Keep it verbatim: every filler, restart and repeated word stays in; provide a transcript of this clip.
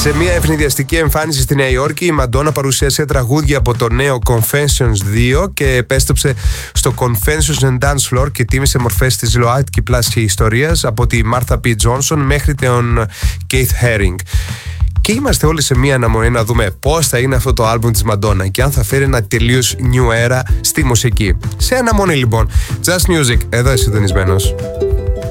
Σε μια ευνηδιαστική εμφάνιση στη Νέα Υόρκη, η Μαντόνα παρουσίασε τραγούδια από το νέο Confessions δύο και επέστρεψε στο Confessions and Dance Floor και τίμησε μορφές της ΛΟΑΤΚΙ Plus ιστορίας από τη Martha P. Johnson μέχρι τον Keith Haring. Και είμαστε όλοι σε μια αναμονή να δούμε πώς θα είναι αυτό το άλμπουμ της Μαντόνα και αν θα φέρει ένα τελείως new era στη μουσική. Σε αναμονή λοιπόν. Just Music, εδώ είσαι συντονισμένος.